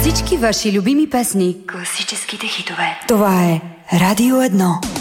Всички ваши любими песни. Класическите хитове. Това е Радио 1.